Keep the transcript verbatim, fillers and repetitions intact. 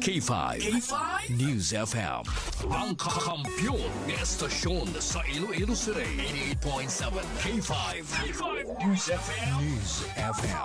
K five. K five News F M. Ang kakampiyon ng estasyon sa Iloilo City. eighty-eight point seven K five. K five News F M. News F M.